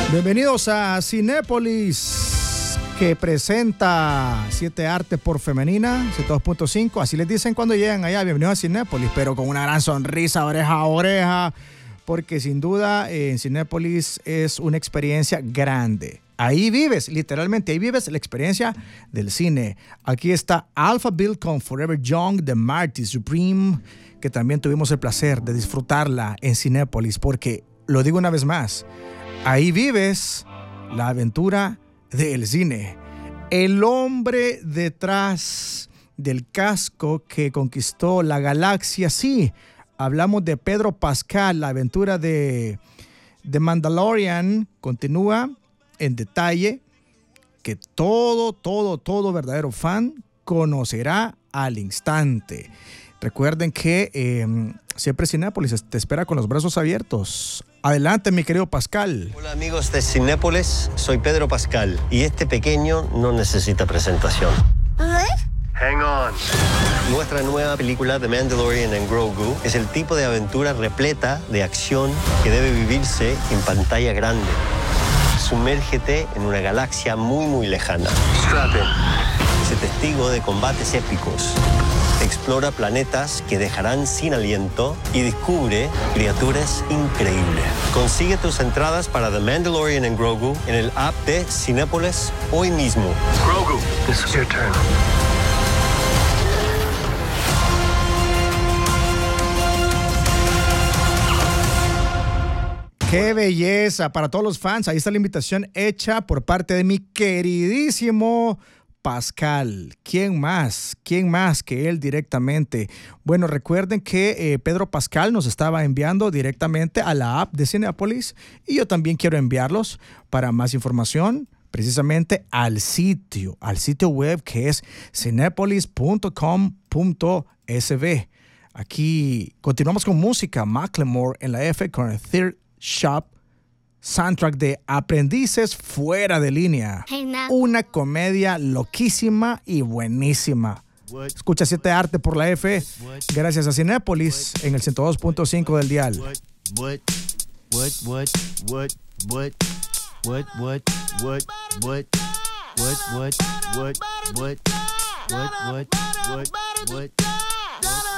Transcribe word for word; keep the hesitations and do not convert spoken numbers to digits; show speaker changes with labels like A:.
A: Bienvenidos a Cinépolis, que presenta siete Arte por Femenina, ciento dos punto cinco. Así les dicen cuando llegan allá. Bienvenidos a Cinépolis, pero con una gran sonrisa, oreja a oreja, porque sin duda en Cinépolis es una experiencia grande. Ahí vives, literalmente, ahí vives la experiencia del cine. Aquí está Alpha Bill con Forever Young de Marty Supreme, que también tuvimos el placer de disfrutarla en Cinépolis, porque, lo digo una vez más, ahí vives la aventura del cine. El hombre detrás del casco que conquistó la galaxia, sí. Hablamos de Pedro Pascal. La aventura de, de Mandalorian continúa en detalle, que todo, todo, todo verdadero fan conocerá al instante. Recuerden que eh, siempre Cinépolis te espera con los brazos abiertos. Adelante, mi querido Pascal.
B: Hola amigos de Cinépolis, soy Pedro Pascal y este pequeño no necesita presentación.
C: ¿Eh?
B: Hang on. Nuestra nueva película The Mandalorian and Grogu es el tipo de aventura repleta de acción que debe vivirse en pantalla grande. Sumérgete en una galaxia muy muy lejana. Strap in. Sé testigo de combates épicos. Explora planetas que dejarán sin aliento y descubre criaturas increíbles. Consigue tus entradas para The Mandalorian and Grogu en el app de Cinépolis hoy mismo.
D: Grogu, this is your turn.
A: ¡Qué belleza! Para todos los fans, ahí está la invitación hecha por parte de mi queridísimo Pascal. ¿Quién más? ¿Quién más que él directamente? Bueno, recuerden que eh, Pedro Pascal nos estaba enviando directamente a la app de Cinépolis y yo también quiero enviarlos para más información precisamente al sitio, al sitio web que es cinépolis punto com punto s b. Aquí continuamos con música. Macklemore en la F con el Third Shop, soundtrack de Aprendices Fuera de Línea. Una comedia loquísima y buenísima. Escucha siete Arte por la F, gracias a Cinépolis en el ciento dos punto cinco del dial.
E: What, what, what, what, what, what, what, what, what, what, what, what, what, what, what, what, what.